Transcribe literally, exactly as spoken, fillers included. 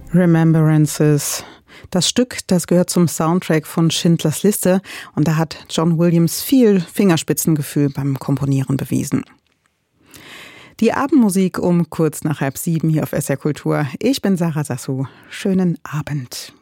Remembrances. Das Stück, das gehört zum Soundtrack von Schindlers Liste und da hat John Williams viel Fingerspitzengefühl beim Komponieren bewiesen. Die Abendmusik um kurz nach halb sieben hier auf S R Kultur. Ich bin Sarah Sassou. Schönen Abend.